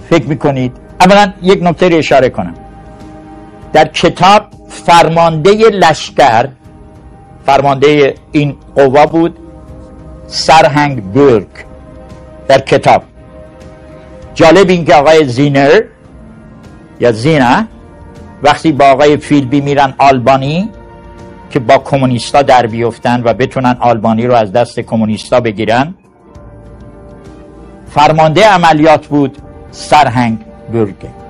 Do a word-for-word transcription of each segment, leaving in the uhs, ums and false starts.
فکر میکنید؟ اولا یک نکته رو اشاره کنم. در کتاب فرمانده لشکر، فرمانده این قوا بود سرهنگ بورگ در کتاب. جالب این که آقای زینر یا زینه وقتی با آقای فیلبی میرن آلبانی که با کمونیستا در بیفتن و بتونن آلبانی رو از دست کمونیستا بگیرن، فرمانده عملیات بود سرهنگ بورگ.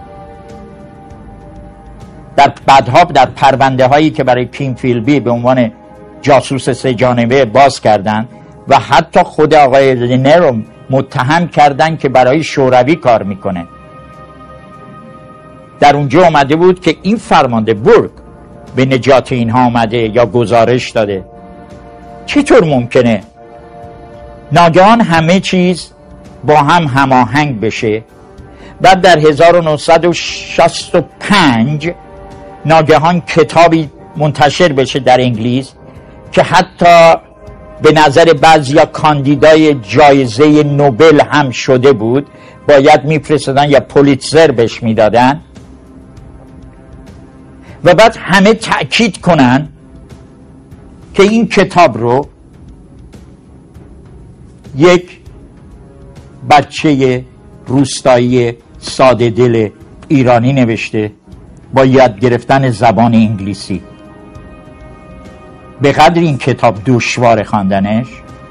در بعدها در پرونده هایی که برای کیم فیلبی به عنوان جاسوس سه جانبه باز کردن و حتی خود آقای زینر رو متهم کردن که برای شوروی کار میکنه، در اونجا اومده بود که این فرمانده بورگ به نجات اینها آمده یا گزارش داده. چطور ممکنه ناگهان همه چیز با هم هماهنگ بشه؟ بعد در هزار و نهصد و شصت و پنج ناگهان کتابی منتشر بشه در انگلیس که حتی به نظر بعضیا کاندیدای جایزه نوبل هم شده بود، باید میفرستادن یا پولیتزر بهش میدادن، و بعد همه تأکید کنن که این کتاب رو یک بچه روستایی ساده دل ایرانی نوشته با یاد گرفتن زبان انگلیسی. به قدر این کتاب دشوار خواندنش،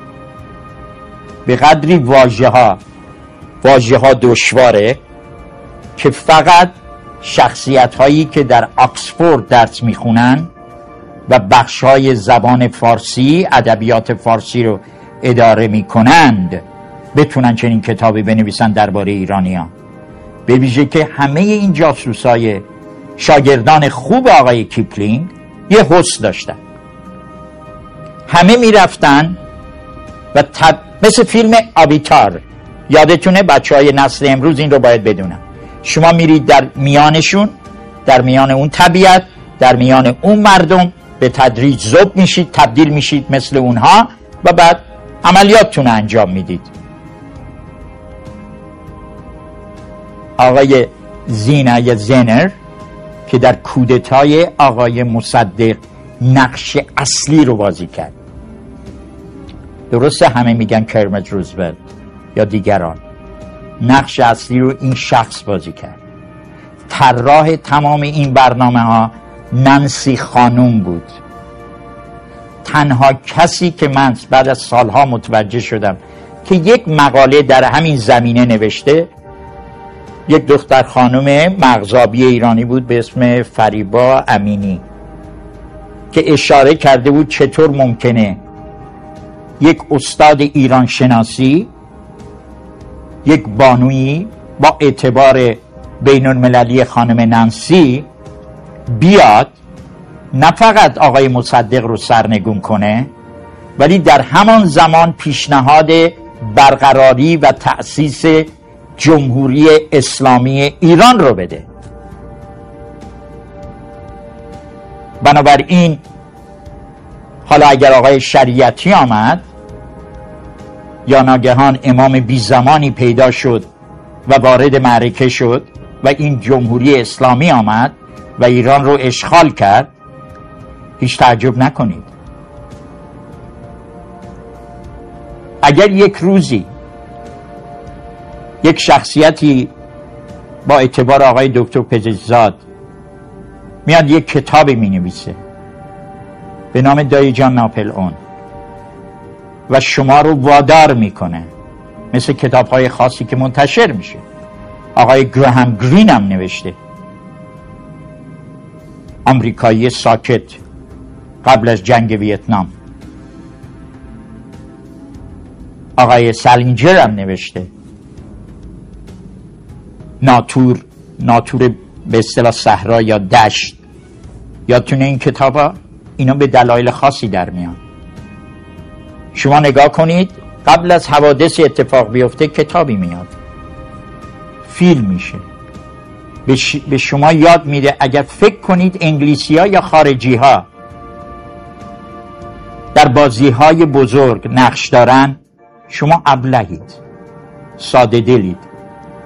به قدری واژه ها واژه ها دشواره که فقط شخصیت هایی که در آکسفورد درس میخونن و بخش های زبان فارسی، ادبیات فارسی رو اداره میکنند بتونن چنین کتابی بنویسن درباره ایرانیان. به ویژه که همه این جاسوسای شاگردان خوب آقای کیپلینگ یه حس داشتن، همه میرفتن و تب... مثل فیلم آویتار، یادتونه بچه های نسل امروز این رو باید بدونن، شما میرید در میانشون، در میان اون طبیعت، در میان اون مردم، به تدریج ذوب میشید، تبدیل میشید مثل اونها و بعد عملیاتتون انجام میدید. آقای زینه یا زینر که در کودتای آقای مصدق نقش اصلی رو بازی کرد، درسته همه میگن کرمج روزولت یا دیگران، نقش اصلی رو این شخص بازی کرد. طراح تمام این برنامه ها نانسی خانوم بود. تنها کسی که من بعد از سالها متوجه شدم که یک مقاله در همین زمینه نوشته، یک دختر خانم مغزابی ایرانی بود به اسم فریبا امینی که اشاره کرده بود چطور ممکنه یک استاد ایران شناسی، یک بانویی با اعتبار بین المللی خانم نانسی بیاد نه فقط آقای مصدق رو سرنگون کنه، ولی در همان زمان پیشنهاد برقراری و تأسیس جمهوری اسلامی ایران رو بده. بنابراین حالا اگر آقای شریعتی آمد یا ناگهان امام بی زمانی پیدا شد و وارد معرکه شد و این جمهوری اسلامی آمد و ایران رو اشغال کرد، هیچ تعجب نکنید. اگر یک روزی یک شخصیتی با اعتبار آقای دکتر پزشکزاد میاد یک کتابی می نویسه به نام دایی جان ناپل اون و شما رو وادار میکنه، مثل کتاب های خاصی که منتشر میشه، آقای گراهام گرین هم نوشته، آمریکایی ساکت قبل از جنگ ویتنام، آقای سالینجر هم نوشته، ناتور ناتور به اصطلاح صحرا یا دشت. یادتونه این کتابا؟ اینا به دلایل خاصی در میان. شما نگاه کنید قبل از حوادث اتفاق بیفته کتابی میاد، فیلم میشه، به, ش... به شما یاد میده اگر فکر کنید انگلیسی ها یا خارجی ها در بازی های بزرگ نقش دارن، شما ابلهید، ساده دلید.